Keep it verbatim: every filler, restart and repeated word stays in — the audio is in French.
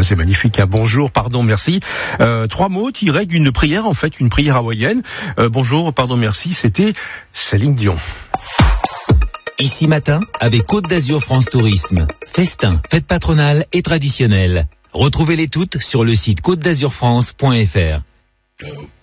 c'est magnifique. Hein. Bonjour, pardon, merci. Euh, trois mots tirés d'une prière, en fait, une prière hawaïenne. Euh, bonjour, pardon, merci. C'était Céline Dion. Ici matin, avec Côte d'Azur France Tourisme. Festin, fête patronale et traditionnelle. Retrouvez-les toutes sur le site côte d'azur france point f r.